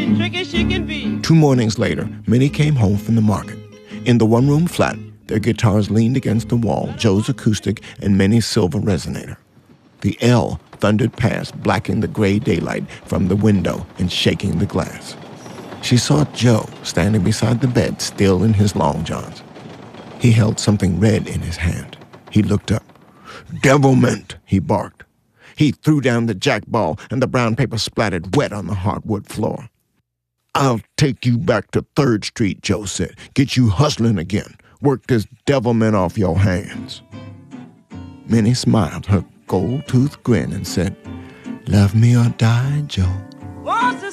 pretty tricky she can be. 2 mornings later, Minnie came home from the market. In the one-room flat, their guitars leaned against the wall, Joe's acoustic and Minnie's silver resonator. The L thundered past, blacking the gray daylight from the window and shaking the glass. She saw Joe standing beside the bed, still in his long johns. He held something red in his hand. He looked up. "Devilment," he barked. He threw down the jackball, and the brown paper splattered wet on the hardwood floor. "I'll take you back to 3rd Street," Joe said. "Get you hustling again. Work this devilment off your hands." Minnie smiled her gold-toothed grin and said, "Love me or die, Joe." Wants to